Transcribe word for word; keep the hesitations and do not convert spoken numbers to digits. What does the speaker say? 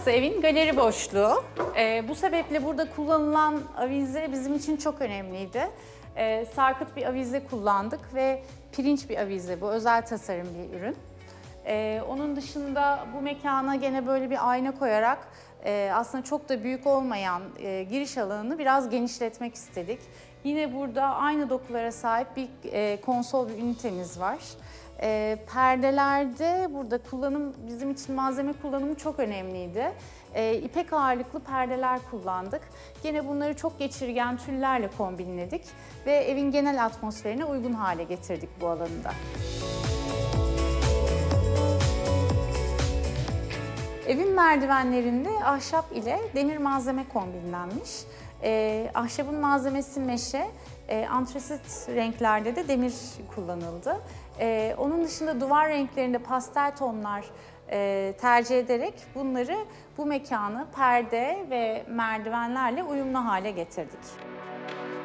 Burası evin galeri boşluğu. Ee, bu sebeple burada kullanılan avize bizim için çok önemliydi. Ee, sarkıt bir avize kullandık ve pirinç bir avize bu. Özel tasarım bir ürün. Ee, onun dışında bu mekana gene böyle bir ayna koyarak e, aslında çok da büyük olmayan e, giriş alanını biraz genişletmek istedik. Yine burada aynı dokulara sahip bir e, konsol bir ünitemiz var. E, perdelerde burada kullanım, bizim için malzeme kullanımı çok önemliydi. E, ipek ağırlıklı perdeler kullandık. Gene bunları çok geçirgen tüllerle kombinledik ve evin genel atmosferine uygun hale getirdik bu alanı da. Evin merdivenlerinde ahşap ile demir malzeme kombinlenmiş. E, ahşabın malzemesi meşe, e, antrasit renklerde de demir kullanıldı. E, onun dışında duvar renklerinde pastel tonlar e, tercih ederek bunları bu mekanı perde ve merdivenlerle uyumlu hale getirdik.